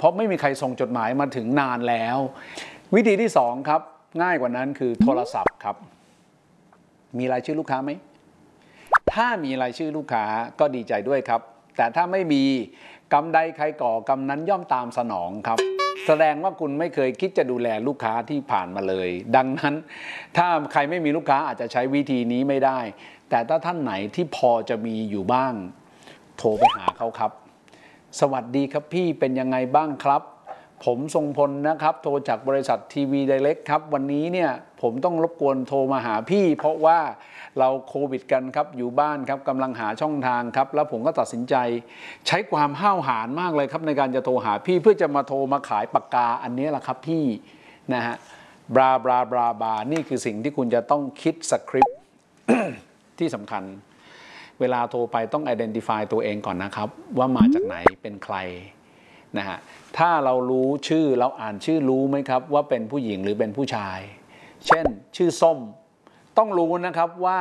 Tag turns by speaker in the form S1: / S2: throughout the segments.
S1: ราะไม่มีใครส่งจดหมายมาถึงนานแล้ววิธีที่2ครับง่ายกว่านั้นคือโทรศัพท์ครับมีรายชื่อลูกค้าไหมถ้ามีรายชื่อลูกค้าก็ดีใจด้วยครับแต่ถ้าไม่มีกรรมใดใครก่อกรรมนั้นย่อมตามสนองครับแสดงว่าคุณไม่เคยคิดจะดูแลลูกค้าที่ผ่านมาเลยดังนั้นถ้าใครไม่มีลูกค้าอาจจะใช้วิธีนี้ไม่ได้แต่ถ้าท่านไหนที่พอจะมีอยู่บ้างโทรไปหาเขาครับสวัสดีครับพี่เป็นยังไงบ้างครับผมทรงพลนะครับโทรจากบริษัททีวีไดเรกครับวันนี้เนี่ยผมต้องรบกวนโทรมาหาพี่เพราะว่าเราโควิดกันครับอยู่บ้านครับกำลังหาช่องทางครับแล้วผมก็ตัดสินใจใช้ความห้าวหาญมากเลยครับในการจะโทรหาพี่เพื่อจะมาโทรมาขายปากกาอันนี้แหละครับพี่นะฮะบราบราบราบานี่คือสิ่งที่คุณจะต้องคิดสคริปต์ ที่สำคัญเวลาโทรไปต้อง identify ตัวเองก่อนนะครับว่ามาจากไหนเป็นใครนะฮะถ้าเรารู้ชื่อเราอ่านชื่อรู้ไหมครับว่าเป็นผู้หญิงหรือเป็นผู้ชายเช่นชื่อส้มต้องรู้นะครับว่า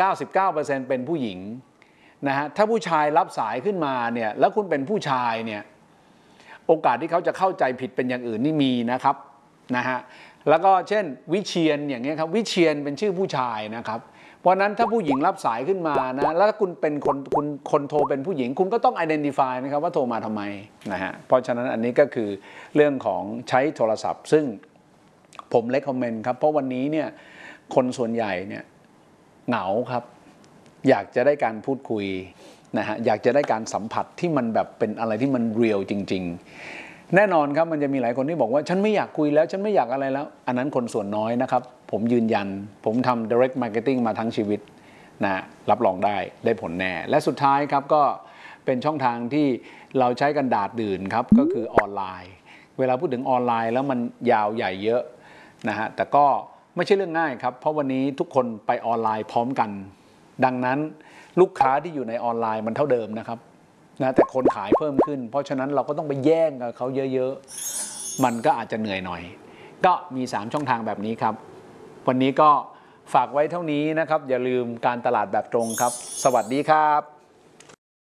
S1: 99% เป็นผู้หญิงนะฮะถ้าผู้ชายรับสายขึ้นมาเนี่ยแล้วคุณเป็นผู้ชายเนี่ยโอกาสที่เขาจะเข้าใจผิดเป็นอย่างอื่นนี่มีนะครับนะฮะแล้วก็เช่นวิเชียรอย่างเงี้ยครับวิเชียรเป็นชื่อผู้ชายนะครับเพราะนั้นถ้าผู้หญิงรับสายขึ้นมานะแล้วคุณเป็นคนโทรเป็นผู้หญิงคุณก็ต้อง identify นะครับว่าโทรมาทำไมนะฮะเพราะฉะนั้นอันนี้ก็คือเรื่องของใช้โทรศัพท์ซึ่งผม recommend ครับเพราะวันนี้เนี่ยคนส่วนใหญ่เนี่ยเหงาครับอยากจะได้การพูดคุยนะฮะอยากจะได้การสัมผัสที่มันแบบเป็นอะไรที่มันเรียลจริงๆแน่นอนครับมันจะมีหลายคนที่บอกว่าฉันไม่อยากคุยแล้วฉันไม่อยากอะไรแล้วอันนั้นคนส่วนน้อยนะครับผมยืนยันผมทำ direct marketing มาทั้งชีวิตนะรับรองได้ผลแน่และสุดท้ายครับก็เป็นช่องทางที่เราใช้กันดาษดื่นครับก็คือออนไลน์เวลาพูดถึงออนไลน์แล้วมันยาวใหญ่เยอะนะฮะแต่ก็ไม่ใช่เรื่องง่ายครับเพราะวันนี้ทุกคนไปออนไลน์พร้อมกันดังนั้นลูกค้าที่อยู่ในออนไลน์มันเท่าเดิมนะครับนะแต่คนขายเพิ่มขึ้นเพราะฉะนั้นเราก็ต้องไปแย่งกับเขาเยอะๆมันก็อาจจะเหนื่อยหน่อยก็มี3ช่องทางแบบนี้ครับวันนี้ก็ฝากไว้เท่านี้นะครับอย่าลืมการตลาดแบบตรงครับสวัสดีครับ